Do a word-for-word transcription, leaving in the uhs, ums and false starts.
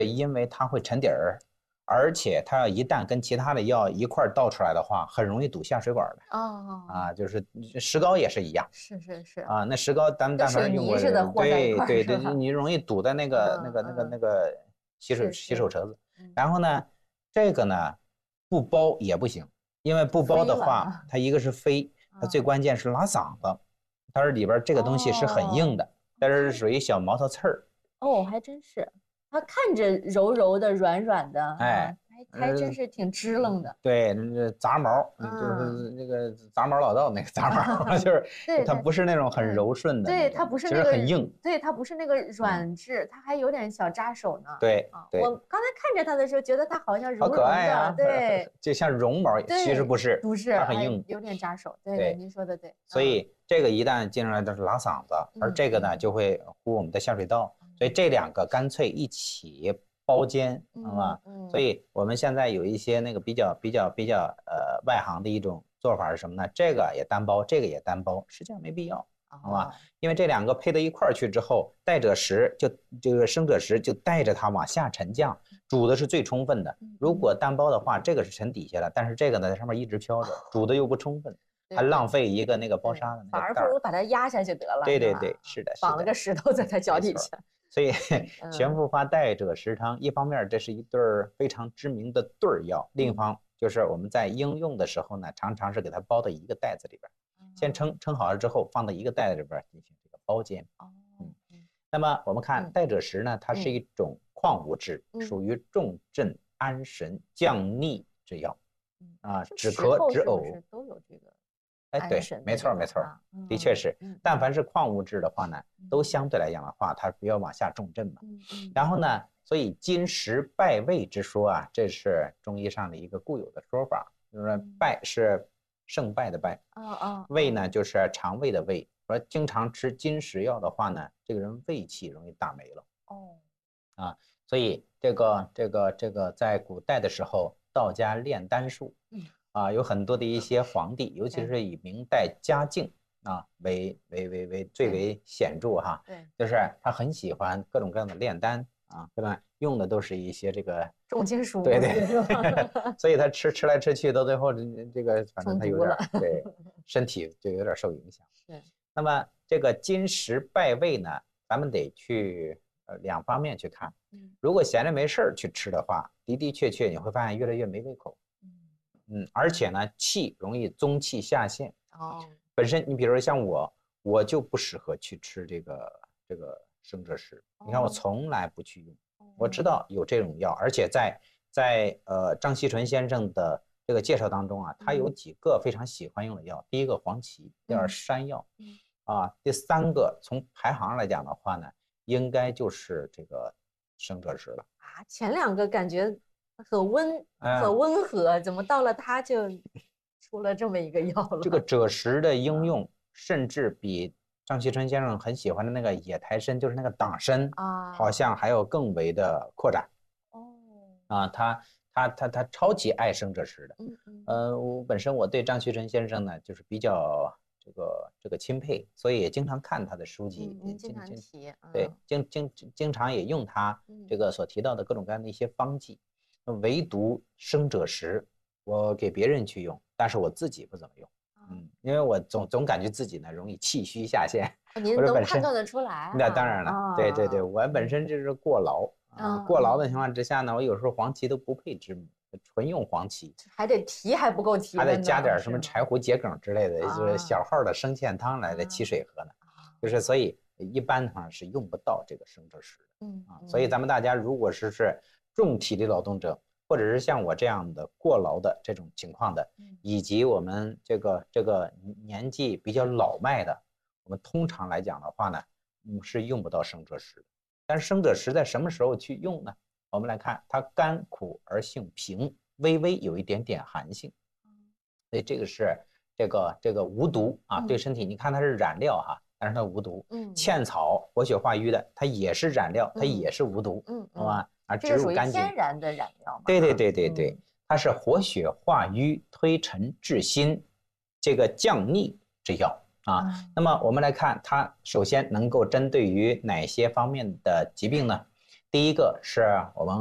因为它会沉底儿，而且它要一旦跟其他的药一块倒出来的话，很容易堵下水管的。哦，啊，就是石膏也是一样。 是是是。 啊，那石膏咱们但凡用过，对对对，你容易堵在那个、嗯、那个那个那个洗手洗手池子。然后呢，这个呢不包也不行，因为不包的话，它一个是飞，它最关键是拉嗓子，它是里边这个东西是很硬的，哦、但是属于小毛头刺儿。 哦，还真是。它看着柔柔的、软软的，哎，还还真是挺支棱的。 呃、对，那杂毛，嗯、就是那个杂毛老道那个杂毛，就是它不是那种很柔顺的， 对，它不是那个， 其实很硬， 对，它不是那个软质，嗯、它还有点小扎手呢。 对， 啊， 对我刚才看着它的时候，觉得它好像柔柔的， 好可爱啊， 对， 就像绒毛，其实不是， 不是， 它很硬， 有点扎手。对对，您说的对。 所以这个一旦进入来都是拉嗓子，而这个呢就会呼我们的下水道，所以这两个干脆一起。包间，好吧、嗯嗯？所以我们现在有一些那个比较比较比较呃外行的一种做法是什么呢？这个也单包，这个也单包，实际上没必要，好吧？因为这两个配到一块儿去之后，带赭石就这个生赭石就带着它往下沉降，煮的是最充分的。如果单包的话，这个是沉底下了，但是这个呢在上面一直飘着，煮的又不充分，还浪费一个那个包沙的那个袋， 反而不如把它压下去得了。 对对对，是的， 绑了个石头在它脚底下。 所以悬浮花带赭石汤，一方面这是一对非常知名的对儿药，另一方就是我们在应用的时候呢，常常是给它包到一个袋子里边，先称称好了之后，放到一个袋子里边进行这个包煎。嗯，那么我们看带赭石呢，它是一种矿物质，属于重镇安神降逆之药，啊，止咳止呕都有这个。 哎，对，没错没错，的确是。但凡是矿物质的话呢，都相对来讲的话，它比较往下重镇嘛。然后呢，所以金石败胃之说啊，这是中医上的一个固有的说法，就是败是胜败的败，胃呢就是肠胃的胃。说经常吃金石药的话呢，这个人胃气容易大没了。哦，啊，所以这个这个这个在古代的时候，道家炼丹术。嗯。啊，有很多的一些皇帝，尤其是以明代嘉靖啊为为为为最为显著哈。对，就是他很喜欢各种各样的炼丹啊，对吧？用的都是一些这个重金属。 对对，所以他吃吃来吃去，到最后这个反正他有点对身体就有点受影响。是。那么这个金石败胃呢，咱们得去呃两方面去看。嗯。如果闲着没事儿去吃的话，的的确确你会发现越来越没胃口。嗯，而且呢，气容易宗气下陷。哦，本身你比如说像我，我就不适合去吃这个这个生赭石。哦、你看我从来不去用，哦、我知道有这种药，而且在在呃张锡纯先生的这个介绍当中啊，他有几个非常喜欢用的药。嗯、第一个黄芪，第二山药，嗯、啊，第三个从排行来讲的话呢，应该就是这个生赭石了。 啊，前两个感觉。很温很温和、嗯、怎么到了它就出了这么一个药了？ 这个赭石的应用、嗯、甚至比张锡纯先生很喜欢的那个野台参，就是那个党参啊，好像还要更为的扩展。哦，啊，他他他他超级爱生赭石的。嗯嗯。呃，我本身我对张锡纯先生呢，就是比较这个这个钦佩，所以也经常看他的书籍。 嗯，经常提。 嗯、对，经经经常也用他这个所提到的各种各样的一些方剂。唯独生赭石，我给别人去用，但是我自己不怎么用，嗯，因为我总总感觉自己呢容易气虚下陷。 您都判断得出来？ 那当然了，哦、对对对，我本身就是过劳啊，哦、过劳的情况之下呢，我有时候黄芪都不配之母，纯用黄芪， 还得提还不够提， 还得加点什么柴胡桔梗之类的，就是小号的生芡汤来的沏水喝呢，啊、就是所以一般的话是用不到这个生赭石的，嗯啊，所以咱们大家如果是是。重体力劳动者，或者是像我这样的过劳的这种情况的，以及我们这个这个年纪比较老迈的，我们通常来讲的话呢，嗯，是用不到生赭石的。但是生赭石在什么时候去用呢？我们来看，它甘苦而性平，微微有一点点寒性，所以这个是这个这个无毒啊，对身体。你看它是染料哈，但是它无毒。嗯，茜草活血化瘀的，它也是染料，它也是无毒，嗯，好吧？啊， 这是属于天然的染料吗？ 对对对对对，嗯、它是活血化瘀、推陈治新，这个降逆之药啊。嗯、那么我们来看，它首先能够针对于哪些方面的疾病呢？ 第一个是我们